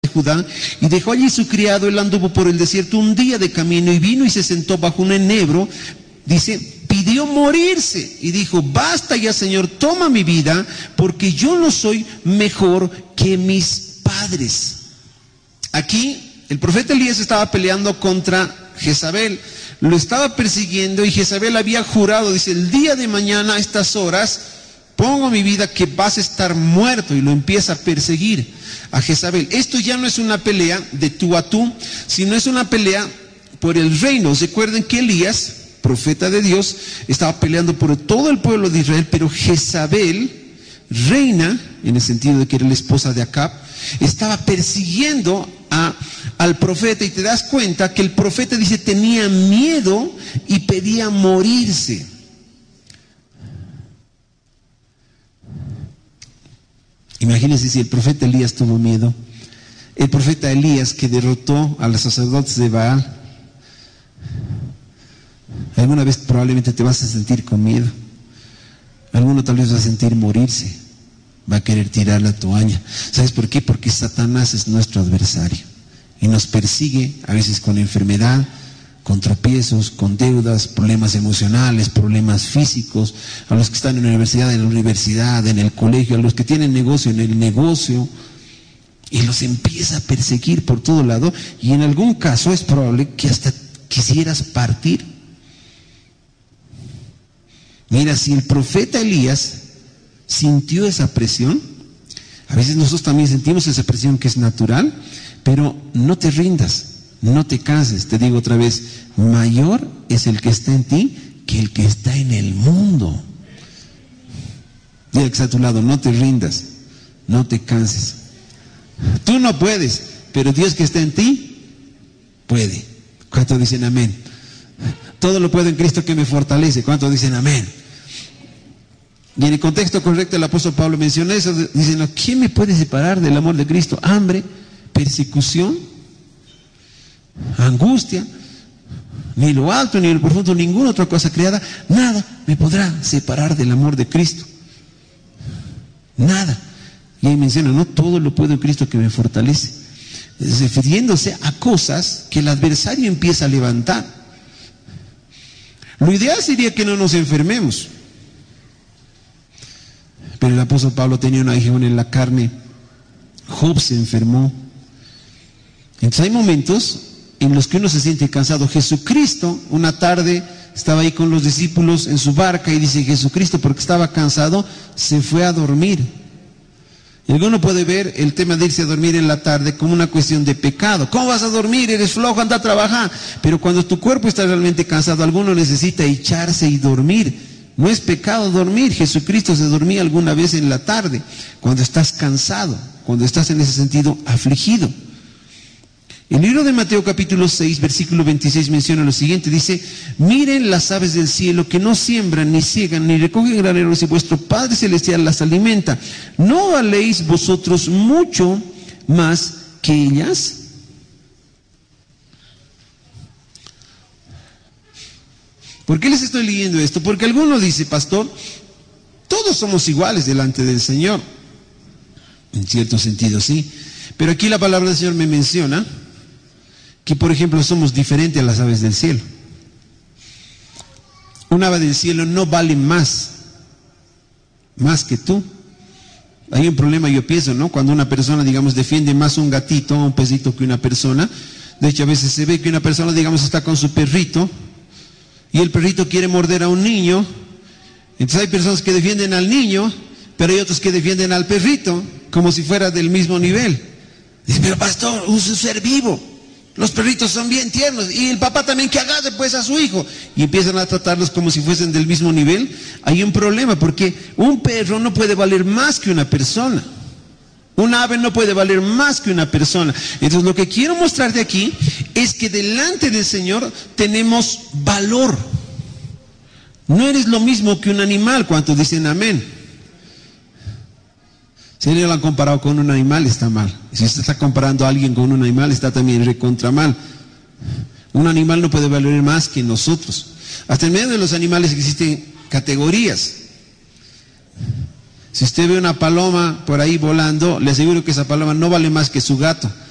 Judá, y dejó allí su criado. Él anduvo por el desierto un día de camino, y vino y se sentó bajo un enebro. Dice, pidió morirse, y dijo, basta ya, Señor, toma mi vida, porque yo no soy mejor que mis padres. Aquí el profeta Elías estaba peleando contra Jezabel, lo estaba persiguiendo, y Jezabel había jurado, dice, el día de mañana a estas horas pongo mi vida que vas a estar muerto, y lo empieza a perseguir a Jezabel. Esto ya no es una pelea de tú a tú, sino es una pelea por el reino. Recuerden que Elías, profeta de Dios, estaba peleando por todo el pueblo de Israel, pero Jezabel, reina, en el sentido de que era la esposa de Acab, estaba persiguiendo al profeta, y te das cuenta que el profeta, dice, tenía miedo y pedía morirse. Imagínense si el profeta Elías tuvo miedo. El profeta Elías, que derrotó a los sacerdotes de Baal. Alguna vez probablemente te vas a sentir con miedo. Alguno tal vez va a sentir morirse. Va a querer tirar la toalla. ¿Sabes por qué? Porque Satanás es nuestro adversario y nos persigue a veces con enfermedad, con tropiezos, con deudas, problemas emocionales, problemas físicos. A los que están en la universidad, en el colegio, a los que tienen negocio, en el negocio, y los empieza a perseguir por todo lado, y en algún caso es probable que hasta quisieras partir. Mira, si el profeta Elías sintió esa presión, a veces nosotros también sentimos esa presión que es natural, pero no te rindas, no te canses. Te digo otra vez, mayor es el que está en ti que el que está en el mundo. Dile que está a tu lado, no te rindas, no te canses. Tú no puedes, pero Dios que está en ti puede. ¿Cuántos dicen amén? Todo lo puedo en Cristo que me fortalece. ¿Cuántos dicen amén? Y en el contexto correcto el apóstol Pablo menciona eso, diciendo, ¿quién me puede separar del amor de Cristo? Hambre, persecución, angustia, ni lo alto ni lo profundo, ninguna otra cosa creada, nada me podrá separar del amor de Cristo. Nada. Y ahí menciona, no todo lo puedo en Cristo que me fortalece. Refiriéndose a cosas que el adversario empieza a levantar. Lo ideal sería que no nos enfermemos. Pero el apóstol Pablo tenía una aguijón en la carne. Job se enfermó. Entonces hay momentos en los que uno se siente cansado. Jesucristo, una tarde, estaba ahí con los discípulos en su barca, y dice, Jesucristo, porque estaba cansado, se fue a dormir. Y alguno puede ver el tema de irse a dormir en la tarde como una cuestión de pecado. ¿Cómo vas a dormir? Eres flojo, anda a trabajar. Pero cuando tu cuerpo está realmente cansado, alguno necesita echarse y dormir. No es pecado dormir. Jesucristo se dormía alguna vez en la tarde, cuando estás cansado, cuando estás en ese sentido afligido. El libro de Mateo capítulo 6, versículo 26 menciona lo siguiente, dice, miren las aves del cielo, que no siembran, ni ciegan, ni recogen graneros, y vuestro Padre Celestial las alimenta. ¿No valéis vosotros mucho más que ellas? ¿Por qué les estoy leyendo esto? Porque alguno dice, pastor, todos somos iguales delante del Señor. En cierto sentido, sí. Pero aquí la palabra del Señor me menciona que, por ejemplo, somos diferentes a las aves del cielo. Un ave del cielo no vale más que tú. Hay un problema, yo pienso, ¿no? Cuando una persona, digamos, defiende más un gatito o un pesito que una persona. De hecho, a veces se ve que una persona, digamos, está con su perrito, y el perrito quiere morder a un niño. Entonces hay personas que defienden al niño, pero hay otros que defienden al perrito, como si fuera del mismo nivel. Dice, pero pastor, un ser vivo, los perritos son bien tiernos, y el papá también que agarre pues a su hijo, y empiezan a tratarlos como si fuesen del mismo nivel. Hay un problema, porque un perro no puede valer más que una persona. Un ave no puede valer más que una persona. Entonces lo que quiero mostrarte aquí es que delante del Señor tenemos valor. No eres lo mismo que un animal. ¿Cuántos dicen amén? Si alguien lo han comparado con un animal, está mal. Si usted está comparando a alguien con un animal, está también recontra mal. Un animal no puede valer más que nosotros. Hasta en medio de los animales existen categorías. Si usted ve una paloma por ahí volando, le aseguro que esa paloma no vale más que su gato.